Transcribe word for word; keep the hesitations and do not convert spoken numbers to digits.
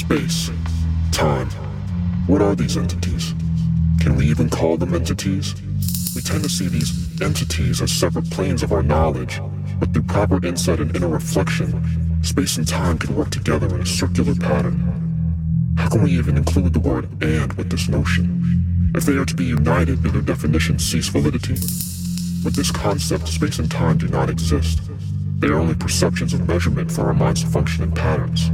Space. Time. What are these entities? Can we even call them entities? We tend to see these entities as separate planes of our knowledge, but through proper insight and inner reflection, space and time can work together in a circular pattern. How can we even include the word "and" with this notion? If they are to be united, do their definitions cease validity? With this concept, space and time do not exist. They are only perceptions of measurement for our minds to function in patterns.